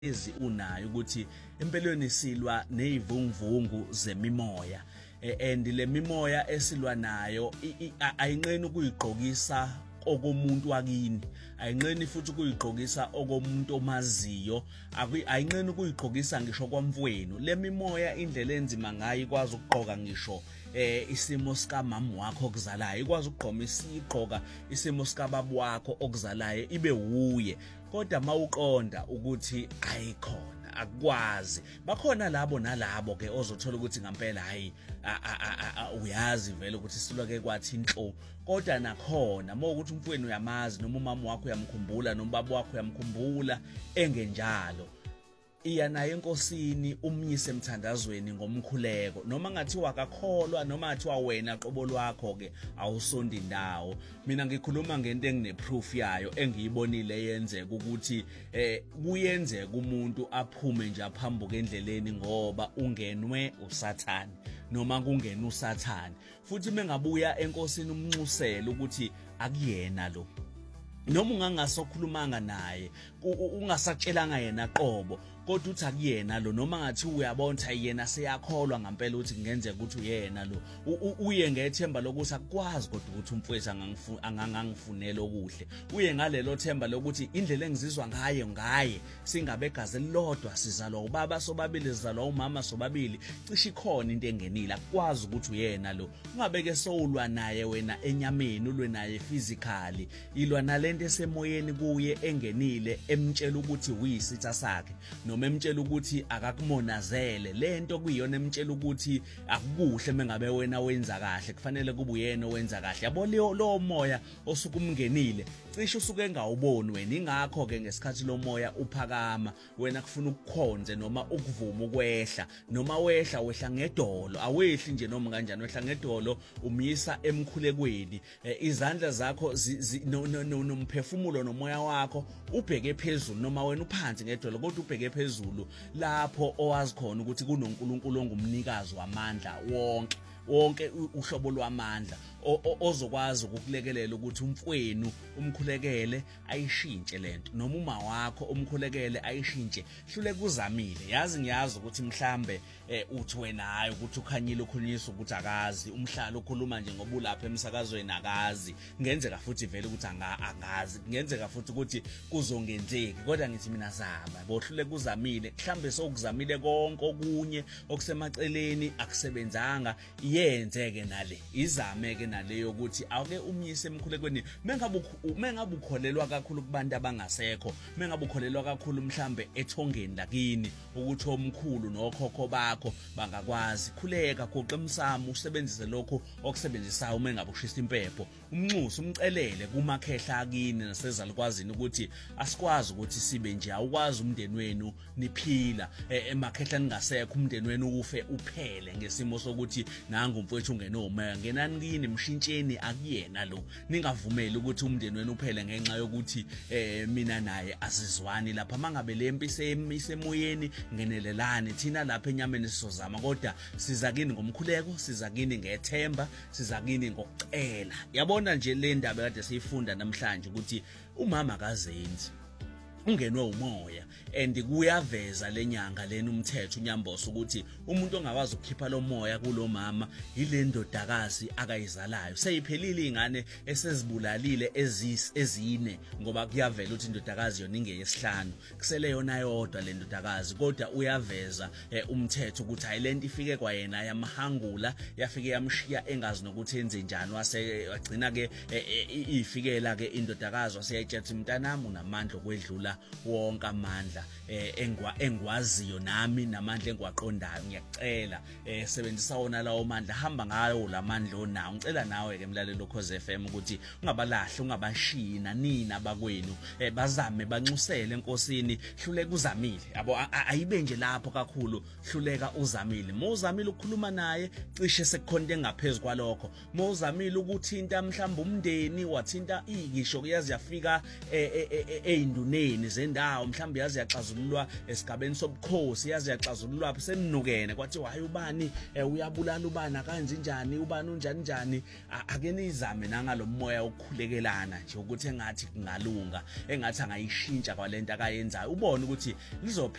unayo ukuthi empelweni silwa nezivunguvungu zemimoya and le mimoya esilwa nayo ayinqeni ukuyigqokisa okomuntu wakini, ayinqeni futhi ukuyigqokisa okomuntu omaziyo, ayinqeni ukuyigqokisa ngisho kwamfowenu. Le mimoya indlela enzima ngayo ikwazi ukugqoka ngisho isimo sika mama wakho okuzalayo, ikwazi ukugqoka isimo sika baba wakho okuzalayo ibe wuye. Kodwa mawuqonda ukuthi ayikhona, akwazi, bakhona labo nalabo ke ozothola ukuthi ngempela hayi uyazi vele ukuthi silwake kwathi inhlo. Kodwa nakhona mawukuthi umfweni uyamazi noma umama wakho uyamkhumbula noma baba wakho uyamkhumbula engenjalo, iya naye enkosini umnyise emthandazweni ngomkhuleko. Noma ngathiwa akakholwa noma ngathiwa wena qobo lwakho ke awusondi indawo, mina ngikhuluma ngento engineproof yayo engiyibonile yenzeka ukuthi kuyenzeka umuntu aphume nje aphambuka endleleni ngoba ungenwe usathane noma kungena usathane. Futhi mengabuya enkosini umnxusela ukuthi akuyena lo, noma ungangasokhulumanga naye ungasatshelanga yena qobo, kodwa uthi akuyena lo, noma ngathi uyabona ukuthi yena seyakholwa ngempela ukuthi kungenzeka ukuthi uyena lo, uye ngethemba lokuthi akwazi kodwa ukuthi umfowethu angangifunela okuhle. Uye ngalelo themba lokuthi indlela engizizwa ngaye singabe igazi elilodwa, sizalwa ubaba sobabili, sizalwa umama sobabili, cishe ikhona into engenile, akwazi ukuthi uyena lo. Ungabeke sowulwa naye wena enyameni, ulwe naye physically, ilwa nalento esemoyeni kuye engenile emtshela ukuthi uyisitha sakhe, noma emtshela ukuthi akakumonazele lento kuyiyona, emtshela ukuthi akukuhle mengabe wena wenza kahle, kufanele kube uyena owenza kahle. Yabo lo moya osuke umngenile cishe usuke engawuboni wena. Ingakho ke ngesikhathi lo moya uphakama wena kufuna ukukhonze noma ukuvuma ukwehla, noma wehla ngedolo, awehli nje noma kanjani, wehla ngedolo umyisa emkhulekweni. Izandla zakho nomphefumulo nomoya wakho ubheke phezulu, noma wena uphansi ngedolo kodwa ubheke phezulu, lapho owazi khona ukuthi kunoNkulunkulu ongumnikazi wamandla wonke uhlobo lwamandla ozokwazi ukukulekelela ukuthi umfowenu umkhulekele ayishintshe lento, noma uma wakho umkhulekele ayishintshe. Hluleka uzamile, ngiyazi ukuthi mhlambe uthi wena hayi ukuthi ukhanyile ukhulunyisa ukuthi akazi, umhlalo ukhuluma nje ngoba ulapha emsakazweni akazi, ngenzeka futhi vele ukuthi angazi, ngenzeka futhi ukuthi kuzongenzeki. Kodwa ngithi mina zama, bohluleka uzamile, mhlambe sokuzamile konke okunye okusemaceleni akusebenzanga, yenzeke nale, izameke naleyo ukuthi awuke umyise emkhulekweni. Mengabe ukholelwa kakhulu kubantu abangasekho, mengabe ukholelwa kakhulu mhlambe ethongeni lakini ukuthi omkhulu nokhokho bakho bangakwazi, khuleka goqa emsamo, usebenzise lokho okusebenzisayo. Mengabe ushisa impepho, umnxusa umcelele kumakhehla akini nasezalukwazini ukuthi asikwazi ukuthi sibe nje, awukwazi umndeni wenu niphila emakhehla ningasekho, umndeni wenu ufe uphele ngesimo sokuthi nangu umfowethu ungenoma ngenani kini, mshintsheni akuyena lo. Ningavumeli ukuthi umndeni wenu uphele ngenxa yokuthi mina naye asizwani lapha. Mangabe lempi isemoyeni ngenelelani, thina lapha enyameni sizozama, kodwa siza kini ngomkhuleko, siza kini ngethemba, siza kini ngokucela. Yabona nje le ndaba kade siyifunda namhlanje ukuthi umama akazenzi, ungenwe umoya, and kuyaveza lenyanga lena umthetho unyamboso ukuthi umuntu ongakwazi ukukhipha lo moya kulo mama ile ndodakazi akayizalayo. Seyiphelile ingane esezibulalile ezine, ngoba kuyavela ukuthi indodakazi yona ingeyesihlanu, kusele yona yodwa le ndodakazi. Kodwa uyaveza umthetho ukuthi hayi lento ifike kwayena yamhangula, yafike yamshiya engazi nokuthi enze njani, wagcina ke ifikela ke indodakazi waseyayitshela mntanami unamandla okwedlula wonke amandla engwaziyo nami namandla engiwaqondayo. Ngiyacela sebenzisa wona lawo mandla, hamba ngayo lamandla onawo. Ngicela nawe ke mlalelo Ukhozi FM ukuthi ungabalahli, ungabashiyi nanina bakwenu, bazame banxusele enkosini. Hluleka uzamile, yabo ayibe nje lapho kakhulu, hluleka uzamile. Mawuzamile ukukhuluma naye cishe sekukhonto engaphezulu kwalokho, mawuzamile ukuthinta mhlawumbe umndeni, wathinta igisho yazi yafika einduneni zendawo, mhlawumbe yazi yaxazululwa esigabeni sobukhosi, yaze yaxazululwa seninukene kwathiwa hayi ubani uyabulala ubani kanje njani, ubani unjani njani. Ake nizame nangalo moya okukhulekelana nje ukuthi engathi kungalunga, engathi angayishintsha kwalento akayenzayo, ubone ukuthi